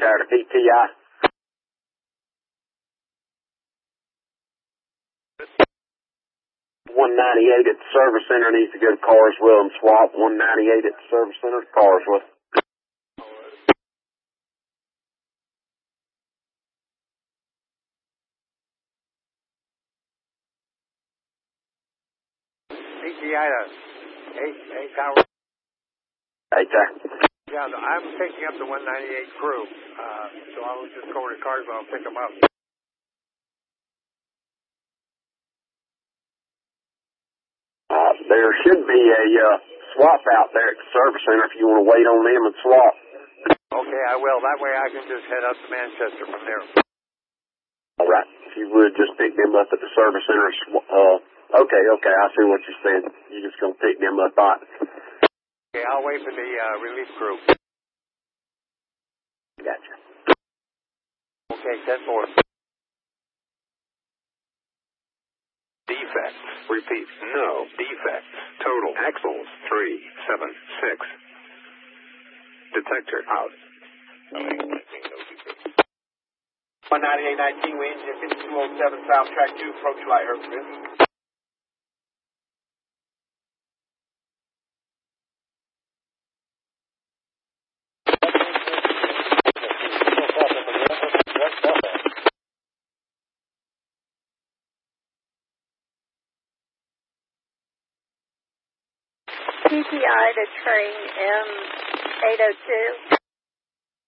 there to PTI. $198 at the service center needs to go to Carswell and swap. $198 at the service center to Carswell. PTI to 8 Tower. 8 Tower. Yeah, I'm picking up the 198 crew, so I will just go over to Carswell and pick them up. There should be a swap out there at the service center if you want to wait on them and swap. Okay, I will. That way I can just head up to Manchester from there. All right. If you would, just pick them up at the service center. Okay, I see what you're saying. You're just going to pick them up, right? Okay, I'll wait for the relief crew. Gotcha. Okay, 10-4. Defects. Repeat. No defects. Total. Axles 376. Detector out. 198.19, we engine 5207 South Track 2, approach light, Hercules. PTI to train M802.